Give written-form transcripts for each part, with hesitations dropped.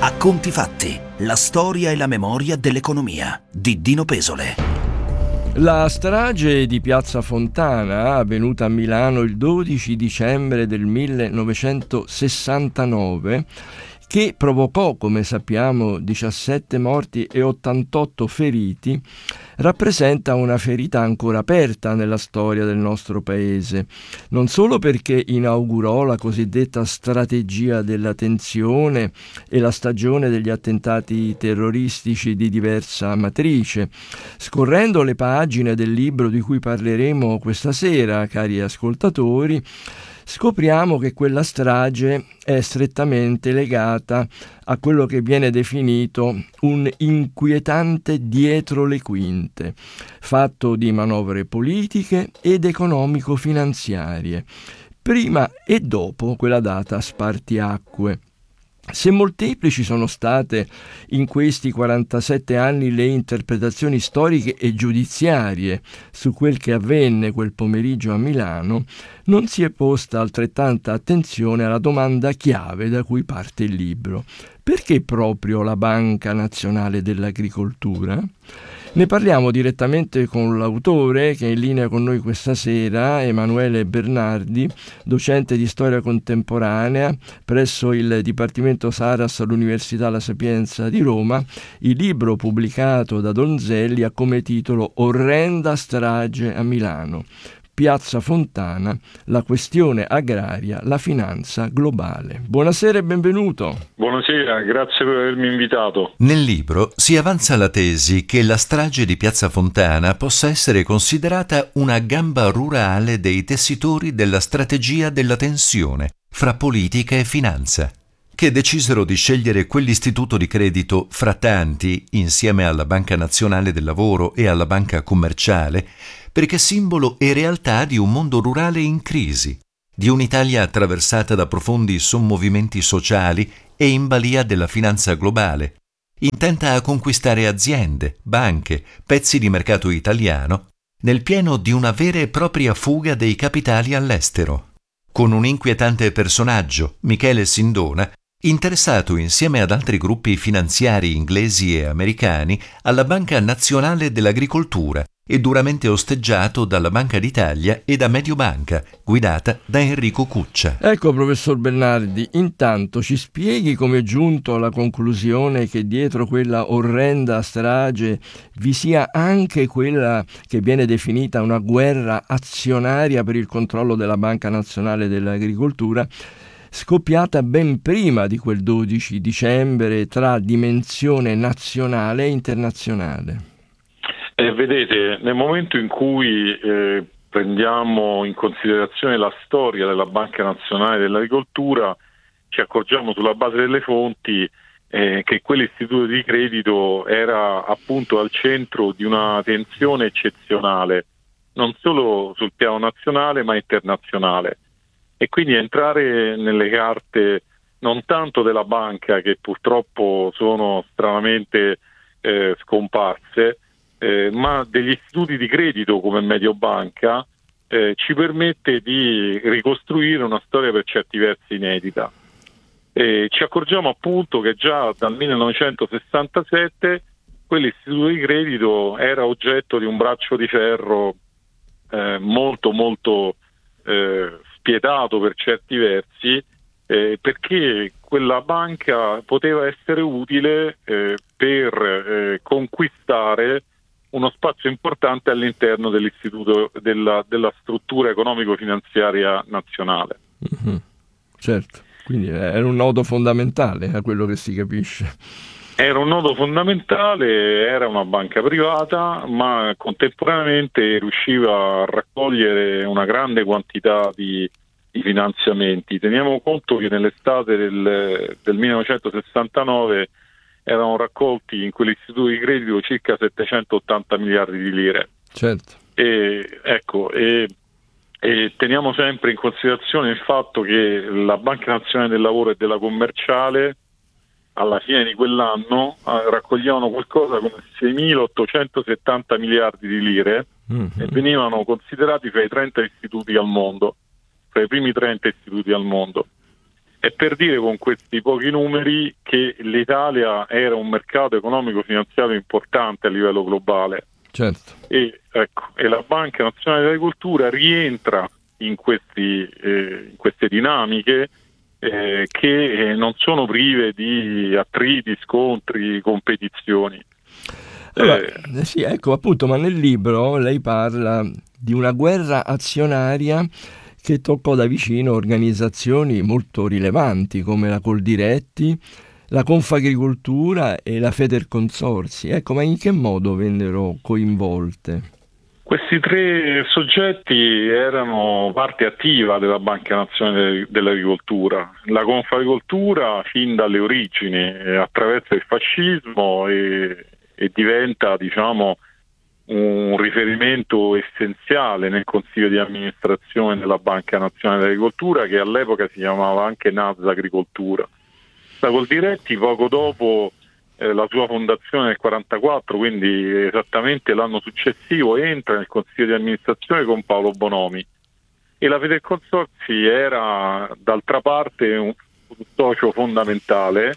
A conti fatti, la storia e la memoria dell'economia di Dino Pesole. La strage di Piazza Fontana, avvenuta a Milano il 12 dicembre del 1969, che provocò, come sappiamo, 17 morti e 88 feriti, rappresenta una ferita ancora aperta nella storia del nostro paese, non solo perché inaugurò la cosiddetta strategia della tensione e la stagione degli attentati terroristici di diversa matrice. Scorrendo le pagine del libro di cui parleremo questa sera, cari ascoltatori, scopriamo che quella strage è strettamente legata a quello che viene definito un inquietante dietro le quinte, fatto di manovre politiche ed economico-finanziarie, prima e dopo quella data spartiacque. Se molteplici sono state in questi 47 anni le interpretazioni storiche e giudiziarie su quel che avvenne quel pomeriggio a Milano, non si è posta altrettanta attenzione alla domanda chiave da cui parte il libro. Perché proprio la Banca Nazionale dell'Agricoltura? Ne parliamo direttamente con l'autore che è in linea con noi questa sera, Emanuele Bernardi, docente di storia contemporanea presso il Dipartimento Saras all'Università La Sapienza di Roma. Il libro pubblicato da Donzelli ha come titolo Orrenda strage a Milano. Piazza Fontana, la questione agraria, la finanza globale. Buonasera e benvenuto. Buonasera, grazie per avermi invitato. Nel libro si avanza la tesi che la strage di Piazza Fontana possa essere considerata una gamba rurale dei tessitori della strategia della tensione fra politica e finanza, che decisero di scegliere quell'istituto di credito fra tanti, insieme alla Banca Nazionale del Lavoro e alla Banca Commerciale, perché simbolo e realtà di un mondo rurale in crisi, di un'Italia attraversata da profondi sommovimenti sociali e in balia della finanza globale, intenta a conquistare aziende, banche, pezzi di mercato italiano, nel pieno di una vera e propria fuga dei capitali all'estero, con un inquietante personaggio, Michele Sindona, interessato insieme ad altri gruppi finanziari inglesi e americani alla Banca Nazionale dell'Agricoltura e duramente osteggiato dalla Banca d'Italia e da Mediobanca, guidata da Enrico Cuccia. Ecco, professor Bernardi, intanto ci spieghi come è giunto alla conclusione che dietro quella orrenda strage vi sia anche quella che viene definita una guerra azionaria per il controllo della Banca Nazionale dell'Agricoltura, scoppiata ben prima di quel 12 dicembre tra dimensione nazionale e internazionale. Vedete, nel momento in cui prendiamo in considerazione la storia della Banca Nazionale dell'Agricoltura, ci accorgiamo sulla base delle fonti che quell'istituto di credito era appunto al centro di una tensione eccezionale, non solo sul piano nazionale ma internazionale. E quindi entrare nelle carte non tanto della banca, che purtroppo sono stranamente scomparse, ma degli istituti di credito come Mediobanca ci permette di ricostruire una storia per certi versi inedita. Ci accorgiamo appunto che già dal 1967 quell'istituto di credito era oggetto di un braccio di ferro molto spietato per certi versi, perché quella banca poteva essere utile per conquistare uno spazio importante all'interno dell'istituto della struttura economico-finanziaria nazionale. Mm-hmm. Certo, quindi era un nodo fondamentale a quello che si capisce. Era un nodo fondamentale, era una banca privata, ma contemporaneamente riusciva a raccogliere una grande quantità di finanziamenti. Teniamo conto che nell'estate del 1969 erano raccolti in quell'istituto di credito circa 780 miliardi di lire. Certo. E teniamo sempre in considerazione il fatto che la Banca Nazionale del Lavoro e della Commerciale alla fine di quell'anno raccoglievano qualcosa come 6.870 miliardi di lire e venivano considerati fra i 30 istituti al mondo, fra i primi 30 istituti al mondo. è per dire con questi pochi numeri che l'Italia era un mercato economico-finanziario importante a livello globale. Certo. E la Banca Nazionale dell'Agricoltura rientra in queste dinamiche che non sono prive di attriti, scontri, competizioni. Allora, sì, ecco, appunto, ma nel libro lei parla di una guerra azionaria che toccò da vicino organizzazioni molto rilevanti come la Coldiretti, la Confagricoltura e la Federconsorzi. Ecco, ma in che modo vennero coinvolte? Questi tre soggetti erano parte attiva della Banca Nazionale dell'Agricoltura. La Confagricoltura fin dalle origini attraversa il fascismo e diventa, diciamo, un riferimento essenziale nel consiglio di amministrazione della Banca Nazionale dell'Agricoltura, che all'epoca si chiamava anche NASA Agricoltura. La Coldiretti poco dopo la sua fondazione nel 1944, quindi esattamente l'anno successivo, entra nel consiglio di amministrazione con Paolo Bonomi, e la Federconsorzi era d'altra parte un socio fondamentale,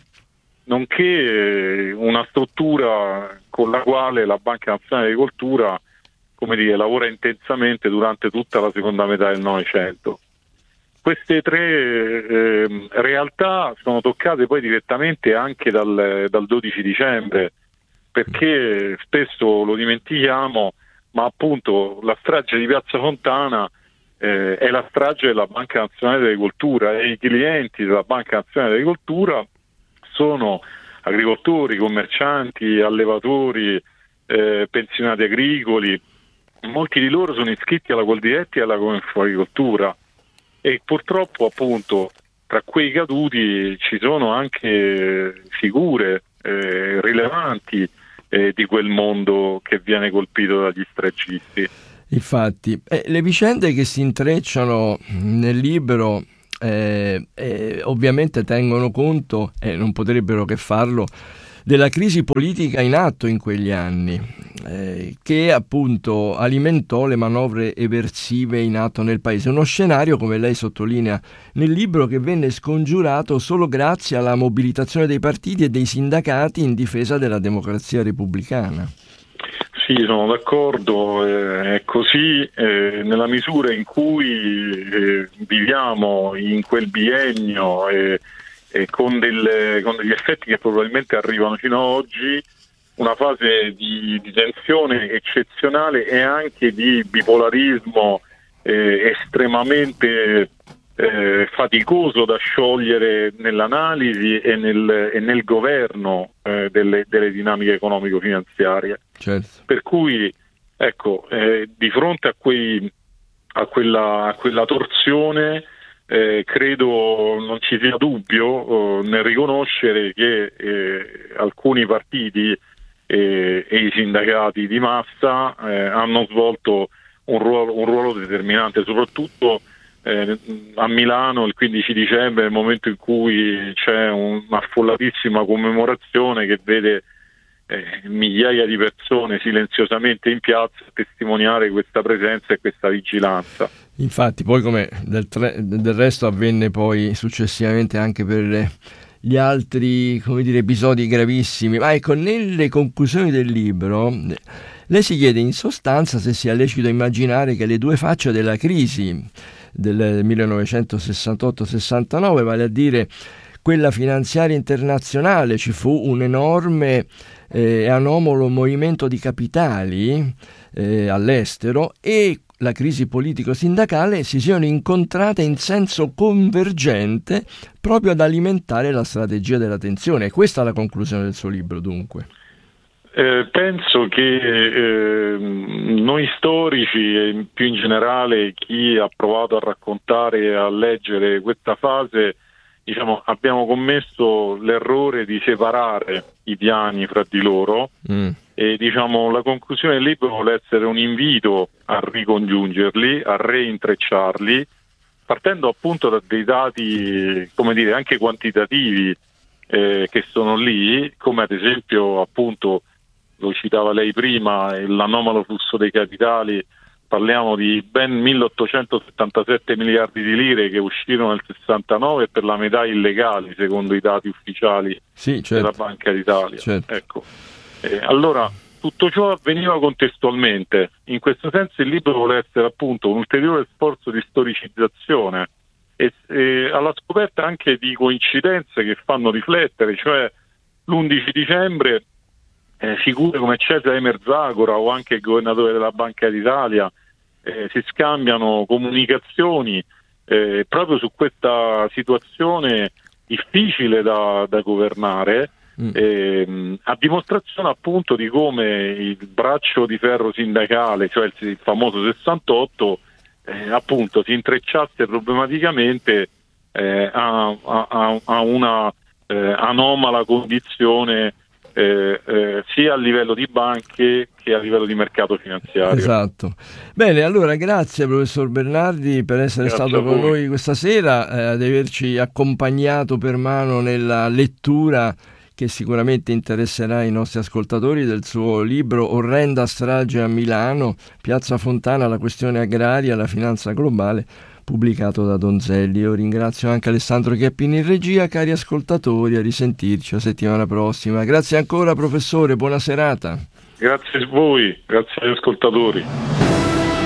nonché una struttura con la quale la Banca Nazionale dell'Agricoltura, come dire, lavora intensamente durante tutta la seconda metà del Novecento. Queste tre realtà sono toccate poi direttamente anche dal 12 dicembre, perché spesso lo dimentichiamo, ma appunto la strage di Piazza Fontana è la strage della Banca Nazionale dell'Agricoltura, e i clienti della Banca Nazionale dell'Agricoltura sono agricoltori, commercianti, allevatori, pensionati agricoli. Molti di loro sono iscritti alla Coldiretti e alla Confagricoltura, e purtroppo appunto tra quei caduti ci sono anche figure rilevanti di quel mondo che viene colpito dagli stragisti. Infatti, le vicende che si intrecciano nel libro ovviamente tengono conto, e non potrebbero che farlo, della crisi politica in atto in quegli anni, che appunto alimentò le manovre eversive in atto nel paese. Uno scenario, come lei sottolinea nel libro, che venne scongiurato solo grazie alla mobilitazione dei partiti e dei sindacati in difesa della democrazia repubblicana. Sì, sono d'accordo, è così, nella misura in cui viviamo in quel biennio e con degli effetti che probabilmente arrivano fino ad oggi, una fase di tensione eccezionale e anche di bipolarismo estremamente faticoso da sciogliere nell'analisi e nel governo delle dinamiche economico-finanziarie. Certo. Per cui, ecco, di fronte a quella torsione, credo non ci sia dubbio nel riconoscere che alcuni partiti e i sindacati di massa hanno svolto un ruolo determinante, soprattutto a Milano il 15 dicembre, nel momento in cui c'è un'affollatissima commemorazione che vede migliaia di persone silenziosamente in piazza a testimoniare questa presenza e questa vigilanza. Infatti, poi, come del resto avvenne poi successivamente anche per gli altri, come dire, episodi gravissimi. Ma ecco, nelle conclusioni del libro lei si chiede in sostanza se sia lecito immaginare che le due facce della crisi del 1968-69, vale a dire quella finanziaria internazionale, ci fu un enorme e anomalo movimento di capitali all'estero, e la crisi politico-sindacale si siano incontrate in senso convergente proprio ad alimentare la strategia della tensione. Questa è la conclusione del suo libro, dunque. Penso che noi storici e più in generale chi ha provato a raccontare e a leggere questa fase, diciamo, abbiamo commesso l'errore di separare i piani fra di loro e, diciamo, la conclusione del libro vuole essere un invito a ricongiungerli, a reintrecciarli, partendo appunto da dei dati, come dire, anche quantitativi che sono lì, come ad esempio, appunto, lo citava lei prima, l'anomalo flusso dei capitali parliamo di ben 1877 miliardi di lire che uscirono nel 69 per la metà illegali, secondo i dati ufficiali della Banca d'Italia. Certo. Ecco. Allora, tutto ciò avveniva contestualmente. In questo senso il libro vuole essere appunto un ulteriore sforzo di storicizzazione e alla scoperta anche di coincidenze che fanno riflettere, cioè l'11 dicembre figure come Cesare Merzagora o anche il governatore della Banca d'Italia si scambiano comunicazioni proprio su questa situazione difficile da governare, a dimostrazione appunto di come il braccio di ferro sindacale, cioè il famoso 68, appunto si intrecciasse problematicamente a una anomala condizione sia a livello di banche che a livello di mercato finanziario. Esatto. Bene, allora grazie professor Bernardi per essere stato con noi questa sera, di averci accompagnato per mano nella lettura che sicuramente interesserà i nostri ascoltatori del suo libro Orrenda strage a Milano, Piazza Fontana, la questione agraria, la finanza globale, pubblicato da Donzelli. Io ringrazio anche Alessandro Chiappini in regia. Cari ascoltatori, a risentirci la settimana prossima. Grazie ancora professore, buona serata. Grazie a voi, grazie agli ascoltatori.